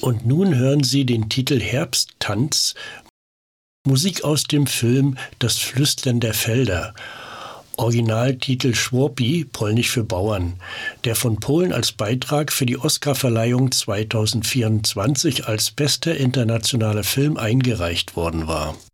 Und nun hören Sie den Titel Herbsttanz, Musik aus dem Film Das Flüstern der Felder. Originaltitel Chłopy, polnisch für Bauern, der von Polen als Beitrag für die Oscarverleihung 2024 als bester internationaler Film eingereicht worden war.